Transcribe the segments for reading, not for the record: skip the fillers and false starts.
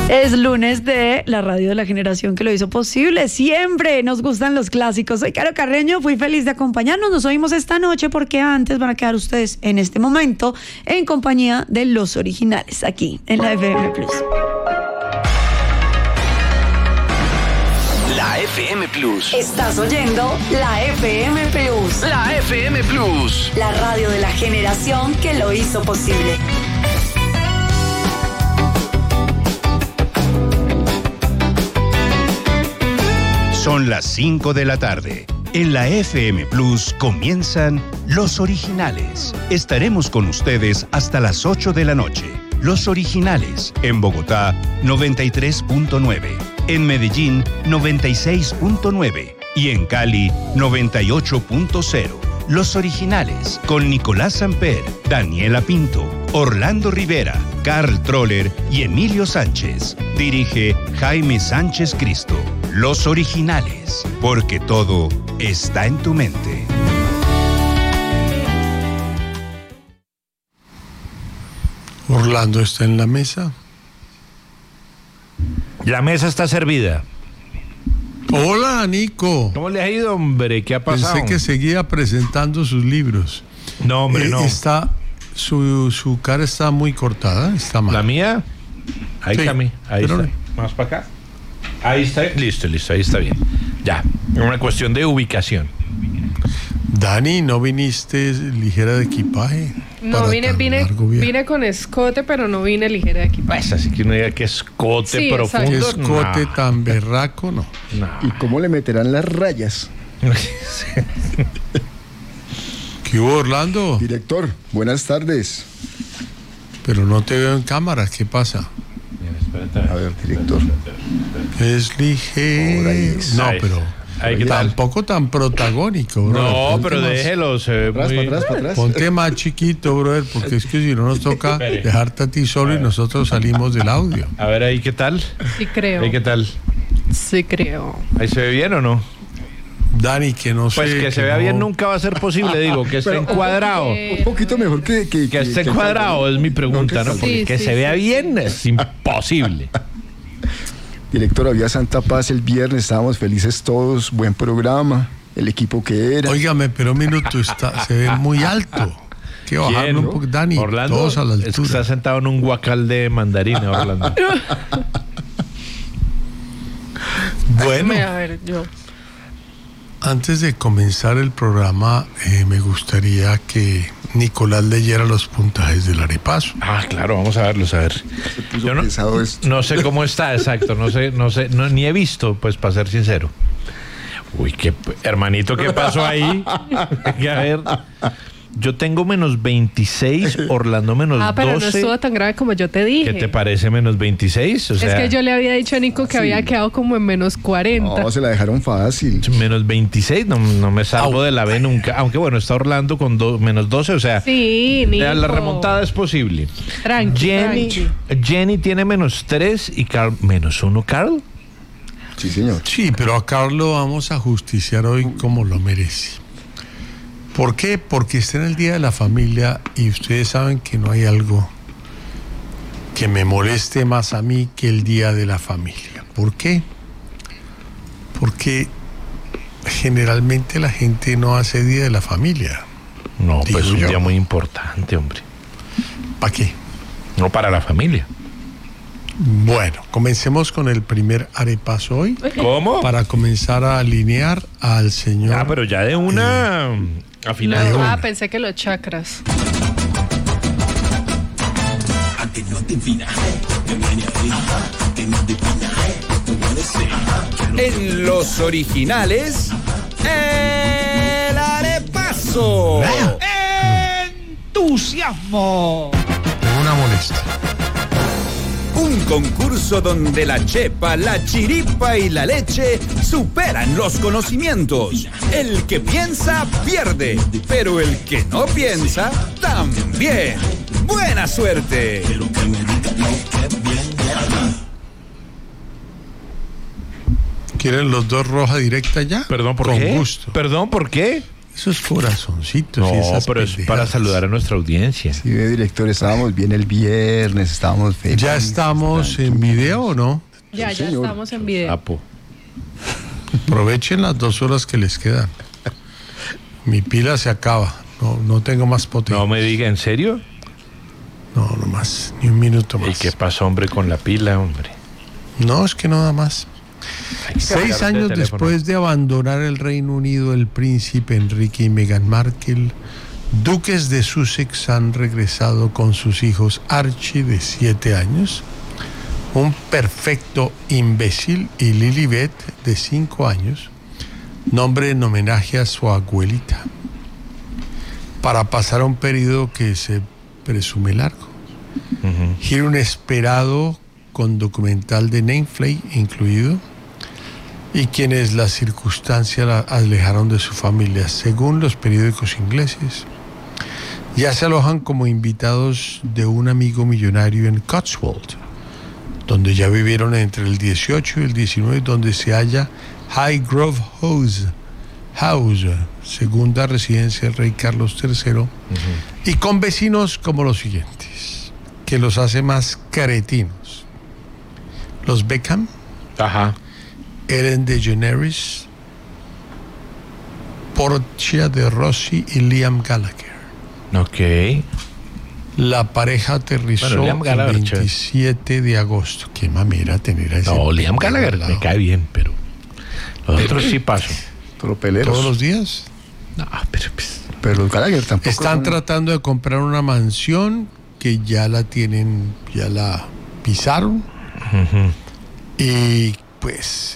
Es lunes de la radio de la generación que lo hizo posible. Siempre nos gustan los clásicos. Soy Caro Carreño, fui feliz de acompañarnos. Nos oímos esta noche porque antes van a quedar ustedes en este momento en compañía de los originales aquí en la FM Plus. La FM Plus. Estás oyendo la FM Plus. La FM Plus. La radio de la generación que lo hizo posible. Son las 5 de la tarde. En la FM Plus comienzan Los Originales. Estaremos con ustedes hasta las 8 de la noche. Los Originales, en Bogotá, 93.9. En Medellín, 96.9. Y en Cali, 98.0. Los Originales, con Nicolás Samper, Daniela Pinto, Orlando Rivera, Carl Troller y Emilio Sánchez. Dirige Jaime Sánchez Cristo. Los Originales, porque todo está en tu mente. Orlando está en la mesa. La mesa está servida. Hola, Nico. ¿Cómo le ha ido, hombre? ¿Qué ha pasado? Pensé que seguía presentando sus libros. No, hombre, no. Su cara está muy cortada, está mal. ¿La mía? Ahí Sí, está mi. Ahí pero está. Más para acá. Ahí está. Listo, ahí está bien. Ya. Una cuestión de ubicación. Dani, ¿no viniste ligera de equipaje? No, vine con escote, pero no vine ligera de equipaje. Pues así que uno diga que escote Sí, profundo. ¿Qué escote tan berraco? No. ¿Y cómo le meterán las rayas? ¿Qué hubo, Orlando? Director, buenas tardes. Pero no te veo en cámara, ¿qué pasa? A ver, director. Es ligero. No, Ahí. pero Ahí, ¿qué tal? tampoco tan protagónico, bro. No, Ponte pero más- déjelo. Se ve Para muy... atrás. Ponte más chiquito, brother, porque es que si no nos toca dejarte a ti solo y nosotros salimos del audio. A ver, ahí, ¿qué tal? Sí creo. Ahí, ¿qué tal? Sí creo. ¿Ahí se ve bien o no? Dani, que no sé. Pues que se vea no- bien nunca va a ser posible, digo, que esté encuadrado. Un poquito mejor que Que esté encuadrado es mi pregunta, ¿no? Sí, Porque que se vea bien es imposible. Director, había Santa Paz el viernes, estábamos felices todos, buen programa, el equipo que era. Óigame, pero un minuto, se ve muy alto. Hay que bajarlo un poco, Dani. Orlando, Todos a la es que altura. está sentado en un guacal de mandarina, Orlando. Bueno, A ver, yo. antes de comenzar el programa, me gustaría que Nicolás leyera los puntajes del arepaso. Ah, claro, vamos a verlos, a ver. Se puso Yo pesado esto. no sé cómo está, exacto, no sé, ni he visto, pues, para ser sincero. Uy, hermanito, ¿qué pasó ahí? A ver, yo tengo menos 26, Orlando menos 12. Pero no estuvo tan grave como yo te dije. ¿Qué te parece menos 26? O sea, Es que yo le había dicho a Nico que había quedado como en menos 40. No, se la dejaron fácil. menos 26, no me salvo de la B nunca. Aunque bueno, está Orlando con menos 12, o sea, Sí, Nico. la remontada es posible. Tranqui. Jenny tiene menos 3 y Carl menos 1. ¿Carl? Sí, señor. Sí, pero a Carlos vamos a justiciar hoy como lo merece. ¿Por qué? Porque está en el Día de la Familia y ustedes saben que no hay algo que me moleste más a mí que el Día de la Familia. ¿Por qué? Porque generalmente la gente no hace Día de la Familia. No, Digo pues un yo. día muy importante, hombre. ¿Para qué? No para la familia. Bueno, comencemos con el primer arepaso hoy. ¿Cómo? Para comenzar a alinear al señor. Ah, pero ya de una a final. una. Pensé que los chakras. En Los Originales, el arepaso. ¡Entusiasmo! Tengo una molestia. Un concurso donde la chepa, la chiripa y la leche superan los conocimientos. El que piensa, pierde. Pero el que no piensa, también. ¡Buena suerte! ¿Quieren los dos roja directa ya? Perdón, ¿por Con qué? gusto. Perdón, ¿por qué? esos corazoncitos. No, y esas pero es para pendejadas. saludar a nuestra audiencia. Sí, director, estábamos bien el viernes, estábamos felices. ¿Ya estamos en video o no? Ya señor. estamos en video. Sapo. Aprovechen las 2 horas que les quedan. Mi pila se acaba. No tengo más potencia. No me diga, ¿en serio? No más. Ni un minuto ¿Y más. qué pasó, hombre, con la pila, hombre? No, es que nada más. Hay que 6 cargar años el teléfono. después de abandonar el Reino Unido, el príncipe Enrique y Meghan Markle, duques de Sussex, han regresado con sus hijos Archie, de 7 años, un perfecto imbécil, y Lilibet, de 5 años, nombre en homenaje a su abuelita, para pasar a un periodo que se presume largo. Giro inesperado con documental de Netflix incluido, y quienes las circunstancias la alejaron de su familia, según los periódicos ingleses. Ya se alojan como invitados de un amigo millonario en Cotswold, donde ya vivieron entre el 18 y el 19, donde se halla Highgrove House, segunda residencia del rey Carlos III, y con vecinos como los siguientes, que los hace más cretinos: los Beckham, Ajá. Ellen DeGeneres, Portia de Rossi y Liam Gallagher. Ok. La pareja aterrizó Bueno, Liam el Gallagher, 27 de agosto. Qué mamera tener a ese No, Liam pendejo Gallagher al lado. me cae bien, pero los otros sí paso. Tropeleros. ¿Todos los días? No, pero pues, Pero los Gallagher tampoco. Están son- tratando de comprar una mansión que ya la tienen, ya la pisaron. Y pues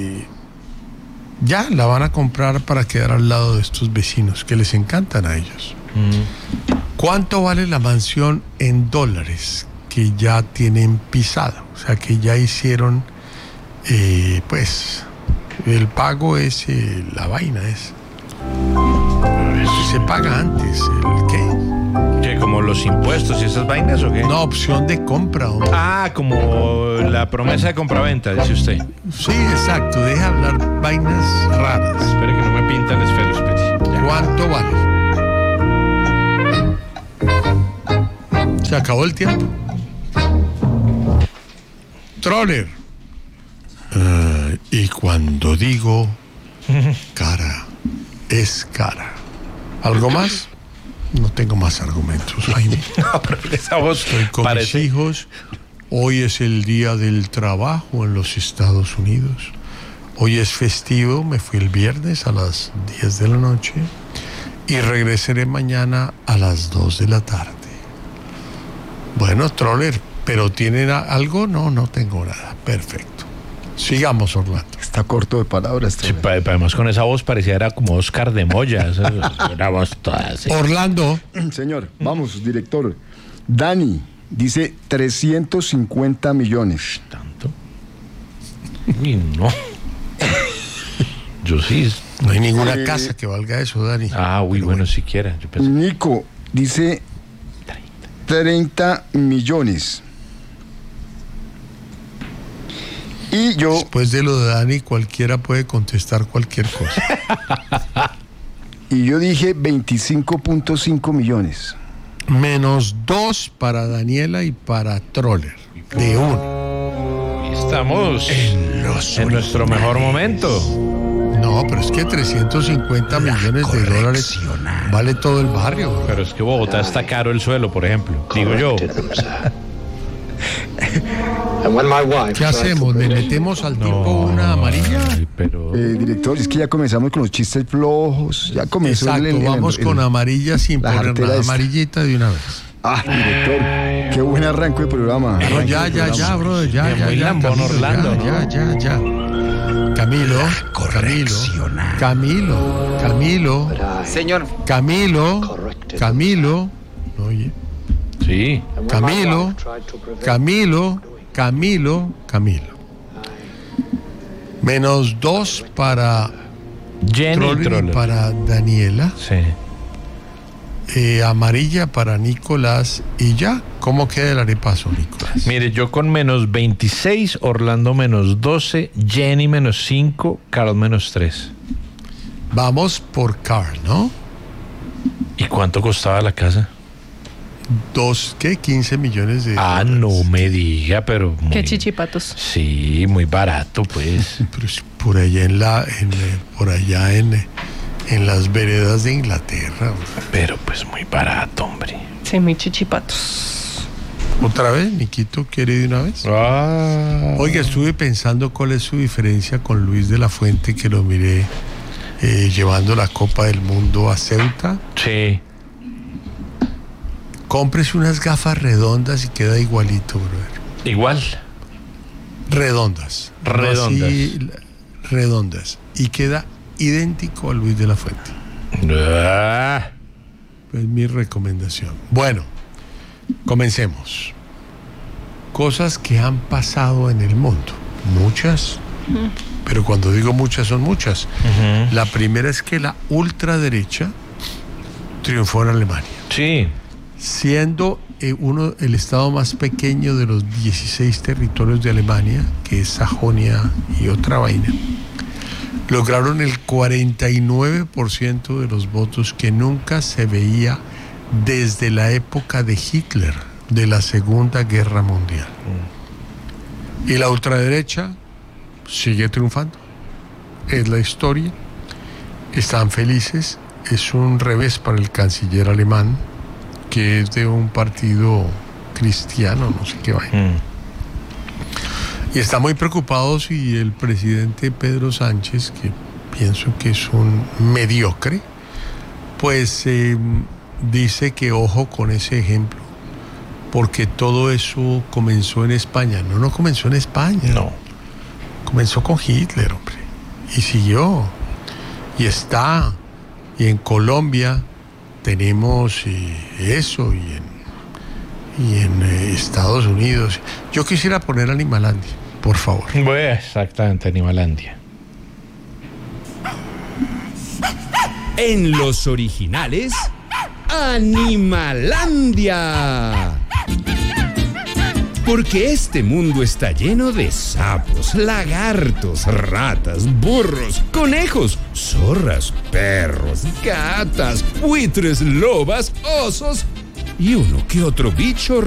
ya la van a comprar para quedar al lado de estos vecinos que les encantan a ellos. ¿Cuánto vale la mansión en dólares que ya tienen pisado? O sea, que ya hicieron, pues, el pago es la vaina, es. Se paga antes, ¿el qué? ¿qué, como los impuestos y esas vainas o qué? Una opción de compra, hombre. Ah, como la promesa de compraventa, dice usted. Sí, exacto, deja hablar vainas raras. Espere que no me pinta el esfero, espere. Ya. ¿Cuánto vale? Se acabó el tiempo. Troller. Y cuando digo cara, es cara. ¿Algo más? No tengo más argumentos, Jaime. No, pero esa voz Estoy con parece... mis hijos. Hoy es el día del trabajo en los Estados Unidos. Hoy es festivo, me fui el viernes a las 10 de la noche y regresaré mañana a las 2 de la tarde. Bueno, Troller, ¿pero tienen algo? No, no tengo nada. Perfecto. Sigamos, Orlando. Está corto de palabras. Sí, Troller. además con esa voz parecía era como Oscar de Moya. Esa es una voz toda así. Orlando, Señor, vamos, director. Dani dice 350 millones. ¿Tanto? Uy, no. Yo sí. no hay ninguna casa que valga eso, Dani. Ah, uy, bueno, siquiera. Yo pensé... Nico dice 30 millones. Y yo, Después de lo de Dani, cualquiera puede contestar cualquier cosa. dije 25.5 millones. -2 para Daniela y para Troller. De uno. Estamos en nuestro mejor momento. No, pero es que 350 millones de dólares vale todo el barrio. Pero es que Bogotá está caro el suelo, por ejemplo. Digo yo. ¿Qué hacemos? ¿Le metemos al tipo una amarilla? Ay, pero... Director, es que ya comenzamos con los chistes flojos. Ya comenzó Exacto, vamos con amarilla sin la poner jartera nada. esta. Amarillita de una vez. Ah, director, qué buen arranque de programa. No, ya, brother, ya, Muy lambón, Camilo, Orlando, ya. Camilo. Señor. Camilo. Oye, Sí. Camilo. -2 para Jenny Troller y Troller. para Daniela. Sí. Amarilla para Nicolás. Y ya, ¿cómo queda el arepaso, Nicolás? Mire, yo con -26, Orlando -12, Jenny -5, Carol -3. Vamos por Carl, ¿no? ¿Y cuánto costaba la casa? 15 millones de dólares. No me diga, pero Qué chichipatos. Sí, muy barato, pues. Pero es por allá en las veredas de Inglaterra. Pero pues muy barato, hombre. Sí, muy chichipatos. ¿Otra vez? ¿Niquito quiere de una vez? Oiga, estuve pensando cuál es su diferencia con Luis de la Fuente, que lo miré llevando la Copa del Mundo a Ceuta. Sí. Cómprese unas gafas redondas y queda igualito, brother. Igual. Redondas. Así, redondas. Y queda idéntico a Luis de la Fuente. Es mi recomendación. Bueno, comencemos. Cosas que han pasado en el mundo. Muchas. Pero cuando digo muchas, son muchas. La primera es que la ultraderecha triunfó en Alemania. Sí. Siendo el estado más pequeño de los 16 territorios de Alemania, que es Sajonia y otra vaina, lograron el 49% de los votos que nunca se veía desde la época de Hitler, de la Segunda Guerra Mundial. Y la ultraderecha sigue triunfando. Es la historia. Están felices. Es un revés para el canciller alemán, que es de un partido cristiano, no sé qué vaina. Y están muy preocupados, y el presidente Pedro Sánchez, que pienso que es un mediocre, pues dice que ojo con ese ejemplo, porque todo eso comenzó en España. No comenzó en España. No. Comenzó con Hitler, hombre. Y siguió. Y está. Y en Colombia tenemos eso, y en Estados Unidos. Yo quisiera poner Animalandia, por favor. Bueno, exactamente, Animalandia. En los originales, Animalandia. Porque este mundo está lleno de sapos, lagartos, ratas, burros, conejos, zorras, perros, gatas, buitres, lobas, osos y uno que otro bicho